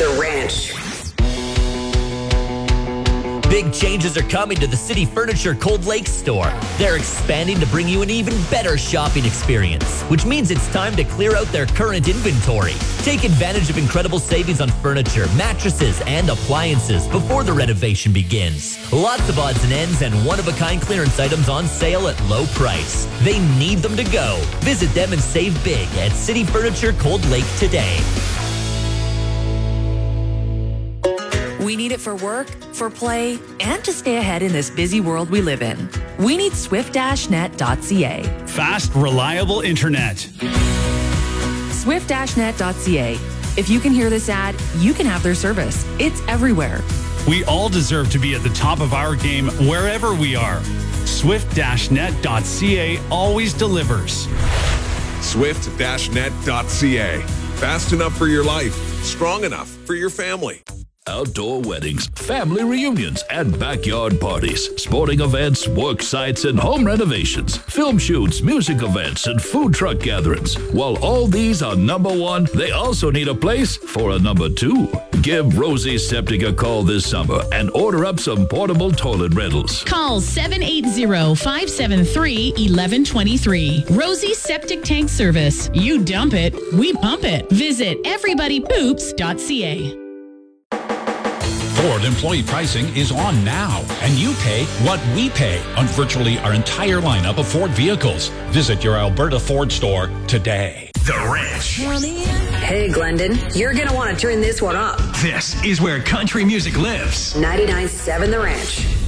The Ranch. Big changes are coming to the City Furniture Cold Lake store. They're expanding to bring you an even better shopping experience, which means it's time to clear out their current inventory. Take advantage of incredible savings on furniture, mattresses, and appliances before the renovation begins. Lots of odds and ends and one-of-a-kind clearance items on sale at low price. They need them to go. Visit them and save big at City Furniture Cold Lake today. We need it for work, for play, and to stay ahead in this busy world we live in. We need swift-net.ca. Fast, reliable internet. Swift-net.ca. If you can hear this ad, you can have their service. It's everywhere. We all deserve to be at the top of our game wherever we are. Swift-net.ca always delivers. Swift-net.ca. Fast enough for your life, strong enough for your family. Outdoor weddings, family reunions, and backyard parties, sporting events, work sites, and home renovations, film shoots, music events, and food truck gatherings. While all these are number one, they also need a place for a number two. Give Rosie Septic a call this summer and order up some portable toilet rentals. Call 780-573-1123. Rosie Septic Tank Service. You dump it, we pump it. Visit everybodypoops.ca. Ford employee pricing is on now, and you pay what we pay on virtually our entire lineup of Ford vehicles. Visit your Alberta Ford store today. The Ranch. Hey, Glendon, you're going to want to turn this one up. This is where country music lives. 99.7 The Ranch.